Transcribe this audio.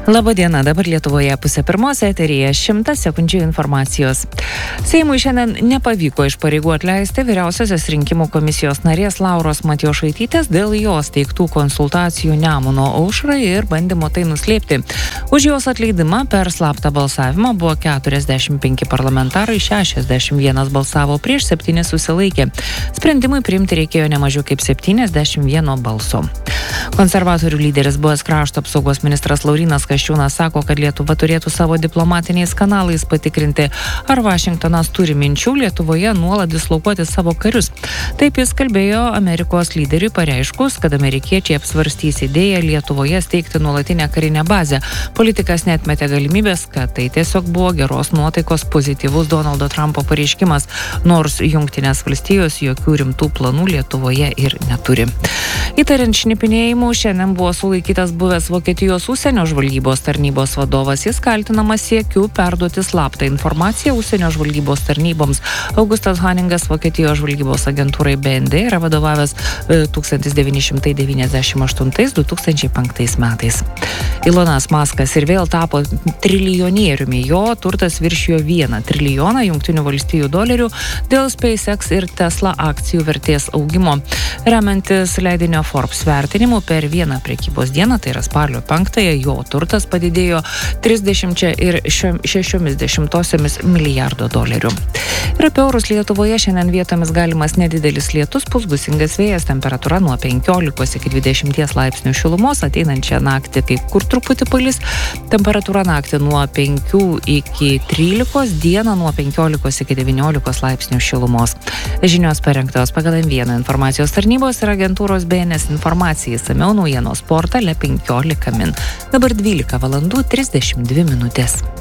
Labadiena, dabar Lietuvoje 1:30 eteryje 100 sekundžių informacijos. Seimui šiandien nepavyko iš pareigų atleisti Vyriausiosios rinkimų komisijos narės Lauros Matjošaitytės dėl jos teiktų konsultacijų Nemuno aušrai ir bandymo tai nuslėpti. Už jos atleidimą per slaptą balsavimą buvo 45 parlamentarai, 61 balsavo prieš, 7 susilaikė. Sprendimui priimti reikėjo ne mažiau kaip 71 balso. Konservatorių lyderis buvęs krašto apsaugos ministras Laurynas Kasčiūnas sako, kad Lietuva turėtų savo diplomatiniais kanalais patikrinti, ar Vašingtonas turi minčių Lietuvoje nuolat dislokuoti savo karius. Taip jis kalbėjo Amerikos lyderiui pareiškus, kad amerikiečiai apsvarstys idėją Lietuvoje steigti nuolatinę karinę bazę. Politikas neatmetė galimybės, kad tai tiesiog buvo geros nuotaikos pozityvus Donaldo Trumpo pareiškimas, nors Jungtinės valstijos jokių rimtų planų Lietuvoje ir neturi. Įtariant šnipinėjimu, šiandien buvo sulaikytas buvęs Vokietijos užsienio žvalgybos tarnybos vadovas. Jis kaltinamas siekiu perduoti slaptą informaciją užsienio žvalgybos tarnyboms. Augustas Haningas Vokietijos žvalgybos agentūrai BND yra vadovavęs 1998-2005 metais. Ilonas Maskas ir vėl tapo trilijonieriumi. Jo turtas viršijo 1 trilijoną Jungtinių valstijų dolerių dėl SpaceX ir Tesla akcijų vertės augimo. Remiantis leidinio Forbes vertinimu, per vieną prekybos dieną, tai yra spalio 5-ąją, jo turtas padidėjo 30,6 milijardo dolerių. Ir apie orus Lietuvoje šiandien vietomis galimas nedidelis lietus, pūs gūsingas vėjas, temperatūra nuo 15 iki 20 laipsnių šilumos, ateinančią naktį kai kur truputį palis, temperatūra naktį nuo 5 iki 13, dieną nuo 15 iki 19 laipsnių šilumos. Žinios parengtos pagal N1 informacijos tarnybos ir agentūros BNS informacijai, išsamiau naujienos portale 15 min. Dabar 12:32 minutės.